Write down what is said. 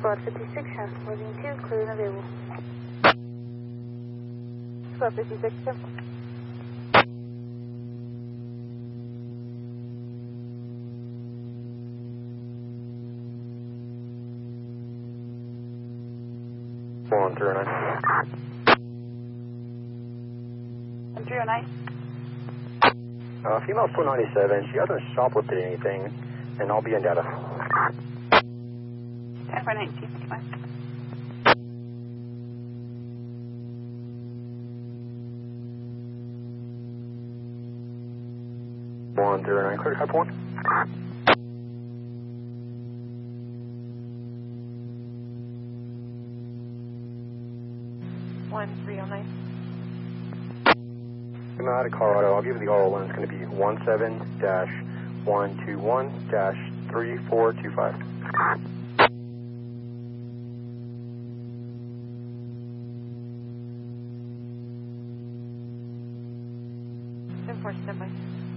Squad 56, transporting 2, clear and available. Squad 56, simple. On 309. On 309. Female 497, she hasn't shoplifted anything, and I'll be in data. 10 for 1955. On 309, clear type 1. One 309. Female out of Colorado, I'll give you the ROL, and it's going to be 17-121-3425. 10-4, standby.